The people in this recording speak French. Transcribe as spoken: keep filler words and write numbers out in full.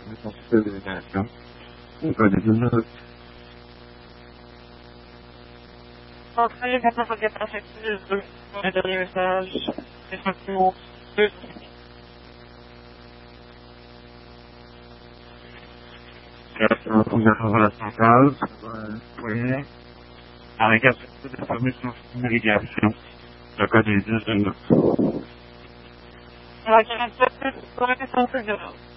de l'élimination. On va les deux minutes. Entrée, maintenant, faut bien passer plus de un dernier message. C'est un petit mot. Deux. On va trouver la centrale, oui, avec un peu de fameuse navigation. Le code est dix minutes. Alors, quarante-sept, pour la question suivante.